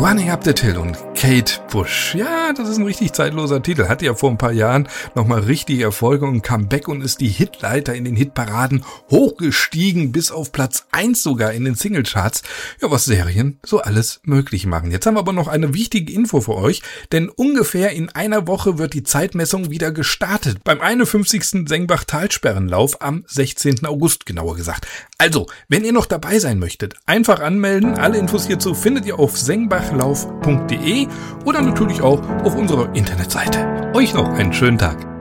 Running Up the Hill und Kate Bush. Ja, das ist ein richtig zeitloser Titel. Hatte ja vor ein paar Jahren nochmal richtig Erfolge und Comeback und ist die Hitleiter in den Hitparaden hochgestiegen, bis auf Platz 1 sogar in den Singlecharts. Ja, was Serien so alles möglich machen. Jetzt haben wir aber noch eine wichtige Info für euch, denn ungefähr in einer Woche wird die Zeitmessung wieder gestartet. Beim 51. Sengbach-Talsperrenlauf am 16. August, genauer gesagt. Also, wenn ihr noch dabei sein möchtet, einfach anmelden. Alle Infos hierzu findet ihr auf sengbachlauf.de oder natürlich auch auf unserer Internetseite. Euch noch einen schönen Tag.